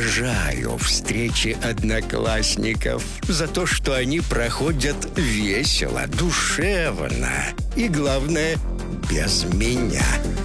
обожаю встречи одноклассников за то, что они проходят весело, душевно и, главное, без меня.